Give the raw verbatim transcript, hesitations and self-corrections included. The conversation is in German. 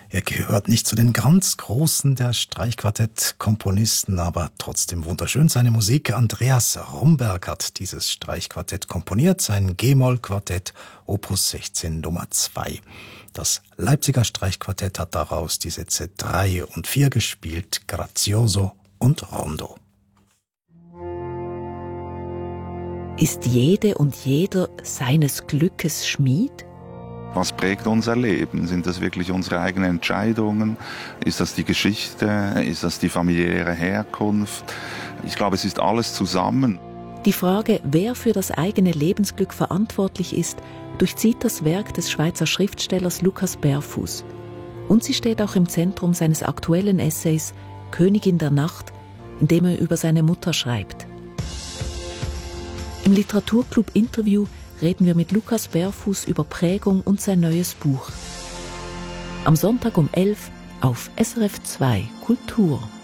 Er gehört nicht zu den ganz Großen der Streichquartett-Komponisten, aber trotzdem wunderschön seine Musik. Andreas Romberg hat dieses Streichquartett komponiert, sein G-Moll-Quartett, Opus sechzehn Nummer zwei. Das Leipziger Streichquartett hat daraus die Sätze drei und vier gespielt, Grazioso und Rondo. Ist jede und jeder seines Glückes Schmied? Was prägt unser Leben? Sind das wirklich unsere eigenen Entscheidungen? Ist das die Geschichte? Ist das die familiäre Herkunft? Ich glaube, es ist alles zusammen. Die Frage, wer für das eigene Lebensglück verantwortlich ist, durchzieht das Werk des Schweizer Schriftstellers Lukas Berfuß. Und sie steht auch im Zentrum seines aktuellen Essays Königin der Nacht, in dem er über seine Mutter schreibt. Im Literaturclub-Interview reden wir mit Lukas Berfuß über Prägung und sein neues Buch. Am Sonntag um elf auf S R F zwei Kultur.